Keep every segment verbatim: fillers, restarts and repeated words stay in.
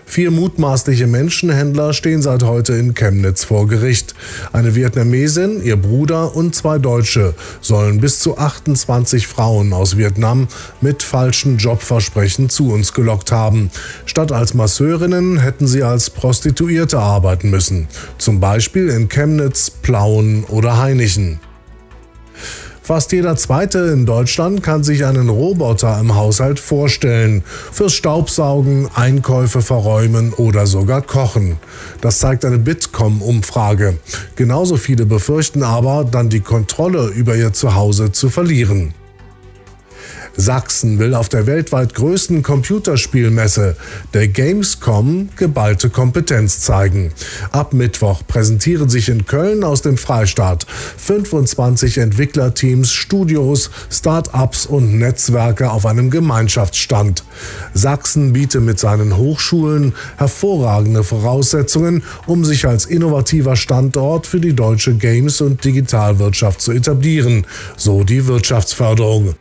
Vier mutmaßliche Menschenhändler stehen seit heute in Chemnitz vor Gericht. Eine Vietnamesin, ihr Bruder und zwei Deutsche sollen bis zu achtundzwanzig Frauen aus Vietnam mit falschen Jobversprechen zu uns gelockt haben. Statt als Masseurinnen hätten sie als Prostituierte arbeiten müssen. Zum Beispiel in Chemnitz, Plauen oder Hainichen. Fast jeder Zweite in Deutschland kann sich einen Roboter im Haushalt vorstellen. Fürs Staubsaugen, Einkäufe verräumen oder sogar kochen. Das zeigt eine Bitkom-Umfrage. Genauso viele befürchten aber, dann die Kontrolle über ihr Zuhause zu verlieren. Sachsen will auf der weltweit größten Computerspielmesse, der Gamescom, geballte Kompetenz zeigen. Ab Mittwoch präsentieren sich in Köln aus dem Freistaat fünfundzwanzig Entwicklerteams, Studios, Start-ups und Netzwerke auf einem Gemeinschaftsstand. Sachsen bietet mit seinen Hochschulen hervorragende Voraussetzungen, um sich als innovativer Standort für die deutsche Games- und Digitalwirtschaft zu etablieren, so die Wirtschaftsförderung.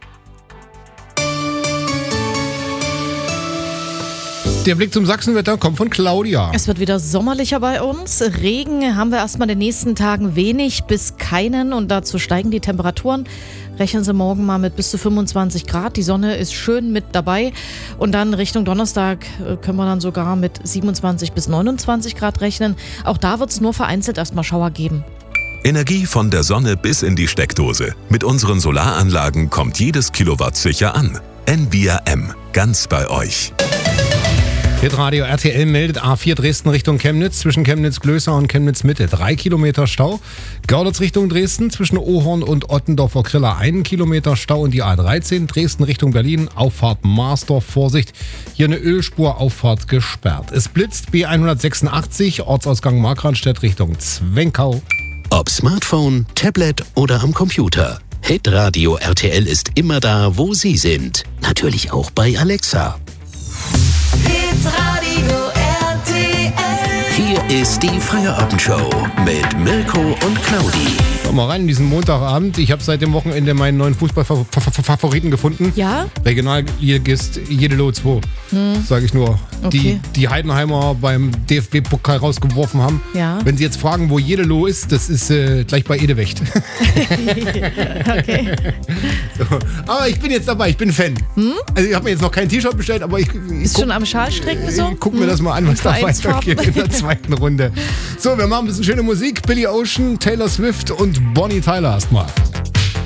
Der Blick zum Sachsenwetter kommt von Claudia. Es wird wieder sommerlicher bei uns. Regen haben wir erstmal in den nächsten Tagen wenig bis keinen und dazu steigen die Temperaturen. Rechnen Sie morgen mal mit bis zu fünfundzwanzig Grad. Die Sonne ist schön mit dabei. Und dann Richtung Donnerstag können wir dann sogar mit siebenundzwanzig bis neunundzwanzig Grad rechnen. Auch da wird es nur vereinzelt erstmal Schauer geben. Energie von der Sonne bis in die Steckdose. Mit unseren Solaranlagen kommt jedes Kilowatt sicher an. N V R M, ganz bei euch. Hitradio R T L meldet A vier Dresden Richtung Chemnitz, zwischen Chemnitz-Glößer und Chemnitz-Mitte. Drei Kilometer Stau. Görlitz Richtung Dresden, zwischen Ohorn und Ottendorfer Kriller. Einen Kilometer Stau und die A dreizehn. Dresden Richtung Berlin, Auffahrt Marsdorf. Vorsicht, hier eine Ölspurauffahrt gesperrt. Es blitzt B hundertsechsundachtzig, Ortsausgang Markranstädt Richtung Zwenkau. Ob Smartphone, Tablet oder am Computer. Hitradio R T L ist immer da, wo Sie sind. Natürlich auch bei Alexa. Hitradio R T L. Hier ist die Feierabendshow mit Mirko und Claudi. Komm mal rein in diesen Montagabend. Ich habe seit dem Wochenende meinen neuen Fußballfavoriten gefunden. Ja? Regionalligist Jeddelo zwei, hm. sage ich nur. Okay. Die, die Heidenheimer beim D F B-Pokal rausgeworfen haben. Ja. Wenn Sie jetzt fragen, wo Jeddelo ist, das ist äh, gleich bei Edewecht. Okay. So. Aber ich bin jetzt dabei, ich bin Fan. Hm? Also ich habe mir jetzt noch kein T-Shirt bestellt, aber ich, ich Bist guck, schon am Schal stricken so? Ich guck mir das mal an, was da Vereinsfarben. weitergeht in der zweiten Runde. So, wir machen ein bisschen schöne Musik. Billy Ocean, Taylor Swift und Bonnie Tyler erstmal.